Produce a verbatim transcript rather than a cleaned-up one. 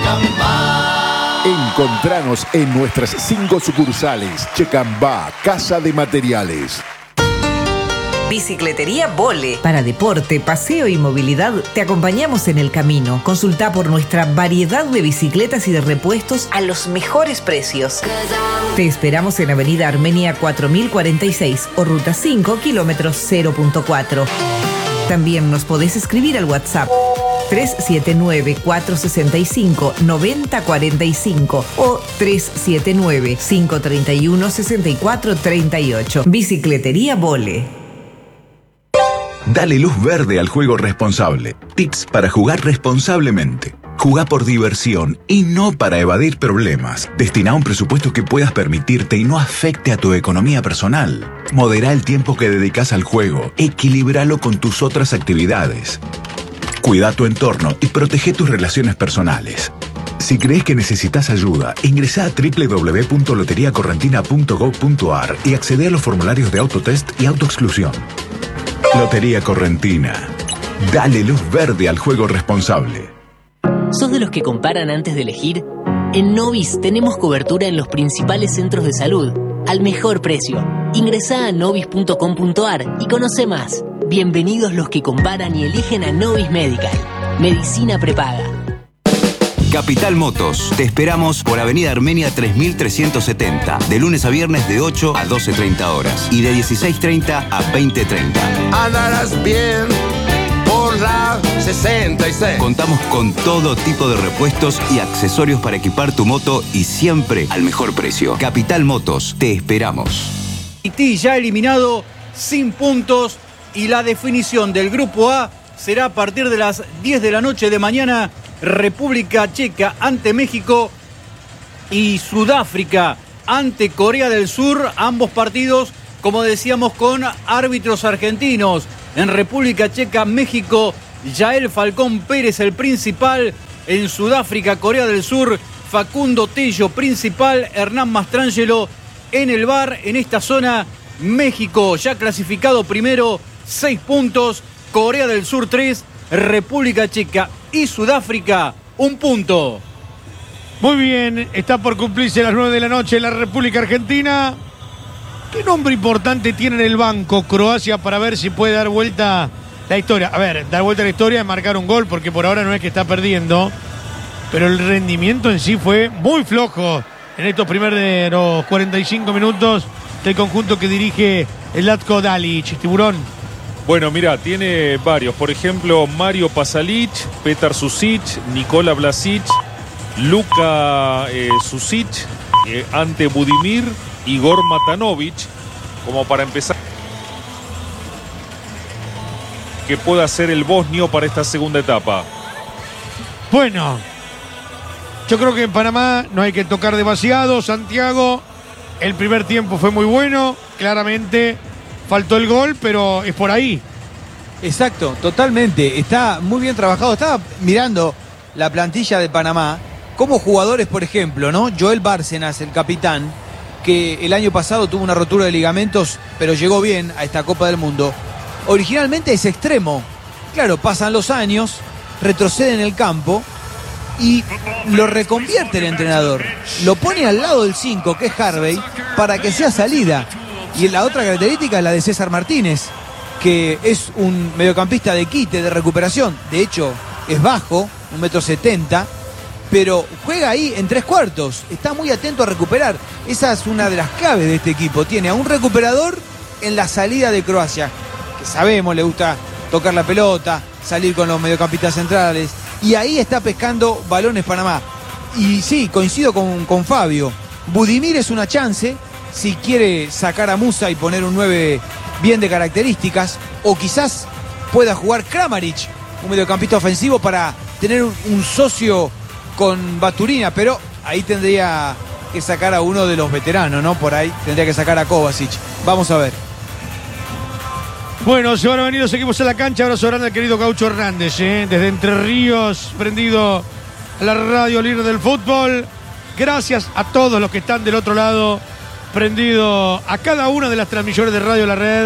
Checambá. Encontranos en nuestras cinco sucursales. Checambá, Casa de Materiales. Bicicletería Vole. Para deporte, paseo y movilidad, te acompañamos en el camino. Consulta por nuestra variedad de bicicletas y de repuestos a los mejores precios. Te esperamos en Avenida Armenia cuatro mil cuarenta y seis o Ruta cinco, kilómetros cero punto cuatro. También nos podés escribir al WhatsApp tres siete nueve, cuatro seis cinco, nueve cero cuatro cinco o tres siete nueve, cinco tres uno, seis cuatro tres ocho. Bicicletería Vole. Dale luz verde al juego responsable. Tips para jugar responsablemente. Jugá por diversión y no para evadir problemas. Destina un presupuesto que puedas permitirte y no afecte a tu economía personal. Modera el tiempo que dedicas al juego. Equilíbralo con tus otras actividades. Cuida tu entorno y protege tus relaciones personales. Si crees que necesitas ayuda, ingresa a doble u doble u doble u punto lotería correntina punto gob punto ar y accede a los formularios de autotest y autoexclusión. Lotería Correntina. Dale luz verde al juego responsable. ¿Sos de los que comparan antes de elegir? En Novis tenemos cobertura en los principales centros de salud, al mejor precio. Ingresá a novis punto com punto ar y conoce más. Bienvenidos los que comparan y eligen a Novis Medical. Medicina prepaga. Capital Motos. Te esperamos por Avenida Armenia tres mil trescientos setenta. De lunes a viernes de ocho a doce treinta horas. Y de dieciséis treinta a veinte treinta. Andarás bien por la sesenta y seis. Contamos con todo tipo de repuestos y accesorios para equipar tu moto y siempre al mejor precio. Capital Motos. Te esperamos. Haití ya eliminado sin puntos y la definición del Grupo A será a partir de las diez de la noche de mañana. República Checa ante México y Sudáfrica ante Corea del Sur. Ambos partidos, como decíamos, con árbitros argentinos. En República Checa, México, Yael Falcón Pérez, el principal. En Sudáfrica, Corea del Sur, Facundo Tello, principal. Hernán Mastrangelo en el V A R. En esta zona, México ya clasificado primero, seis puntos. Corea del Sur, tres. República Checa y Sudáfrica, un punto. Muy bien, está por cumplirse las nueve de la noche en la República Argentina. ¿Qué nombre importante tiene en el banco Croacia para ver si puede dar vuelta la historia? A ver, dar vuelta a la historia es marcar un gol, porque por ahora no es que está perdiendo, pero el rendimiento en sí fue muy flojo en estos primeros cuarenta y cinco minutos del conjunto que dirige el Latko Dalic. Tiburón. Bueno, mira, tiene varios. Por ejemplo, Mario Pasalic, Petar Susic, Nikola Vlasic, Luka eh, Susic, eh, ante Budimir, Igor Matanovic, como para empezar, que pueda ser el bosnio para esta segunda etapa. Bueno, yo creo que en Panamá no hay que tocar demasiado. Santiago, el primer tiempo fue muy bueno, claramente faltó el gol, pero es por ahí. Exacto, totalmente. Está muy bien trabajado. Estaba mirando la plantilla de Panamá, como jugadores, por ejemplo, ¿no? Joel Bárcenas, el capitán, que el año pasado tuvo una rotura de ligamentos, pero llegó bien a esta Copa del Mundo. Originalmente es extremo. Claro, pasan los años, retrocede en el campo y lo reconvierte el entrenador. Lo pone al lado del cinco, que es Harvey, para que sea salida. Y la otra característica es la de César Martínez, que es un mediocampista de quite, de recuperación. De hecho, es bajo, un metro setenta, pero juega ahí en tres cuartos. Está muy atento a recuperar. Esa es una de las claves de este equipo. Tiene a un recuperador en la salida de Croacia, que sabemos le gusta tocar la pelota, salir con los mediocampistas centrales. Y ahí está pescando balones Panamá. Y sí, coincido con, con Fabio. Budimir es una chance, si quiere sacar a Musa y poner un nueve bien de características, o quizás pueda jugar Kramaric, un mediocampista ofensivo, para tener un, un socio con Baturina, pero ahí tendría que sacar a uno de los veteranos, ¿no? Por ahí tendría que sacar a Kovacic. Vamos a ver. Bueno, se van a venir los equipos a la cancha. Abrazo grande al querido Gaucho Hernández, ¿eh? Desde Entre Ríos, prendido a la radio líder del fútbol. Gracias a todos los que están del otro lado, prendido a cada una de las transmisiones de Radio La Red.